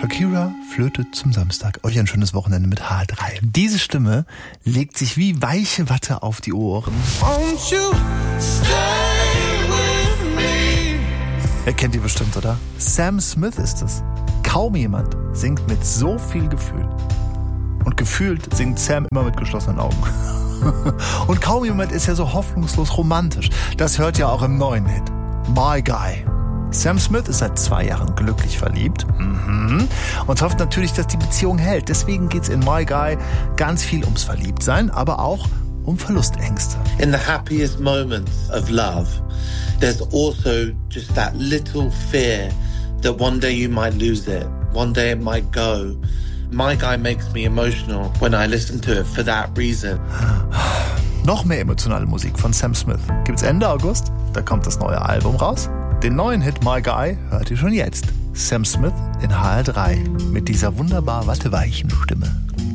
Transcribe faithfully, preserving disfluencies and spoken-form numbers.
Shakira flötet zum Samstag. Euch ein schönes Wochenende mit H drei. Diese Stimme legt sich wie weiche Watte auf die Ohren. Won't you stay with me? Ihr kennt die bestimmt, oder? Sam Smith ist es. Kaum jemand singt mit so viel Gefühl. Und gefühlt singt Sam immer mit geschlossenen Augen. Und kaum jemand ist ja so hoffnungslos romantisch. Das hört ihr auch im neuen Hit. My Guy. Sam Smith ist seit zwei Jahren glücklich verliebt mhm. und hofft natürlich, dass die Beziehung hält. Deswegen geht's in My Guy ganz viel ums Verliebtsein, aber auch um Verlustängste. In the happiest moments of love, there's also just that little fear that one day you might lose it, one day it might go. My Guy makes me emotional when I listen to it for that reason. Noch mehr emotionale Musik von Sam Smith gibt's Ende August. Da kommt das neue Album raus. Den neuen Hit My Guy hört ihr schon jetzt. Sam Smith in H R drei mit dieser wunderbar watteweichen Stimme.